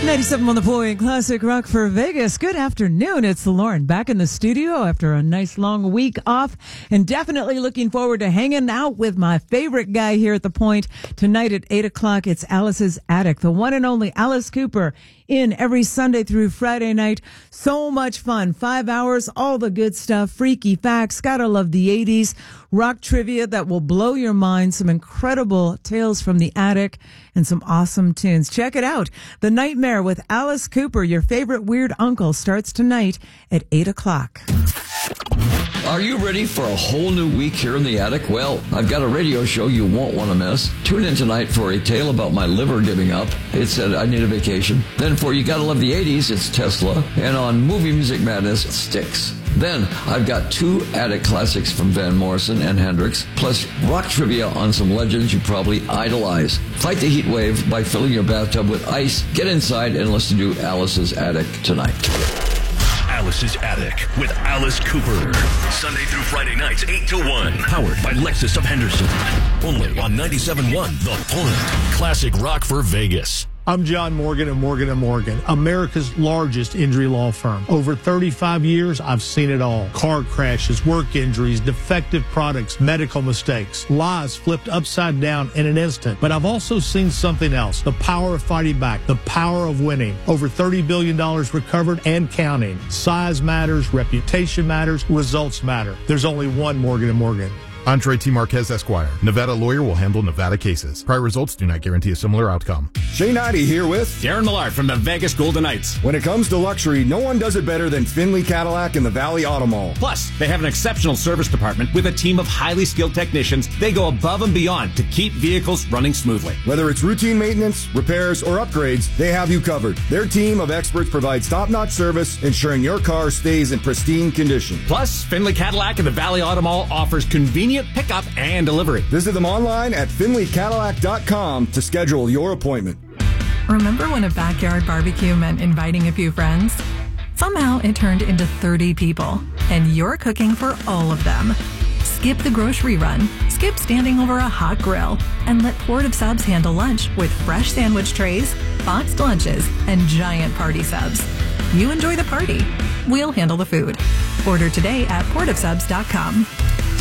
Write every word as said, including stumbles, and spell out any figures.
ninety-seven on the point, Classic Rock for Vegas. Good afternoon. It's Lauren back in the studio after a nice long week off, and definitely looking forward to hanging out with my favorite guy here at the point tonight at eight o'clock. It's Alice's Attic, the one and only Alice Cooper, in every Sunday through Friday night. So much fun. Five hours, all the good stuff, freaky facts, gotta love the eighties, rock trivia that will blow your mind, some incredible tales from the attic, and some awesome tunes. Check it out. The Nightmare with Alice Cooper, your favorite weird uncle, starts tonight at eight o'clock. Are you ready for a whole new week here in the attic? Well, I've got a radio show you won't want to miss. Tune in tonight for a tale about my liver giving up. It said I need a vacation. Then for You Gotta Love the eighties, it's Tesla. And on Movie Music Madness, Styx. Then I've got two attic classics from Van Morrison and Hendrix, plus rock trivia on some legends you probably idolize. Fight the heat wave by filling your bathtub with ice. Get inside and listen to Alice's Attic tonight. Alice's Attic with Alice Cooper. Sunday through Friday nights, eight to one. Powered by Lexus of Henderson. Only on ninety-seven point one The Point. Classic rock for Vegas. I'm John Morgan of Morgan and Morgan, America's largest injury law firm. Over thirty-five years, I've seen it all. Car crashes, work injuries, defective products, medical mistakes, lies flipped upside down in an instant. But I've also seen something else, the power of fighting back, the power of winning. Over thirty billion dollars recovered and counting. Size matters, reputation matters, results matter. There's only one Morgan and Morgan. Andre T. Marquez, Esquire. Nevada lawyer will handle Nevada cases. Prior results do not guarantee a similar outcome. Shane Ivey here with Darren Millard from the Vegas Golden Knights. When it comes to luxury, no one does it better than Finley Cadillac in the Valley Auto Mall. Plus, they have an exceptional service department with a team of highly skilled technicians. They go above and beyond to keep vehicles running smoothly. Whether it's routine maintenance, repairs, or upgrades, they have you covered. Their team of experts provides top-notch service, ensuring your car stays in pristine condition. Plus, Finley Cadillac in the Valley Auto Mall offers convenient pickup and delivery. Visit them online at finley cadillac dot com to schedule your appointment. Remember when a backyard barbecue meant inviting a few friends? Somehow it turned into thirty people, and you're cooking for all of them. Skip the grocery run, skip standing over a hot grill, and let Port of Subs handle lunch with fresh sandwich trays, boxed lunches, and giant party subs. You enjoy the party. We'll handle the food. Order today at port of subs dot com.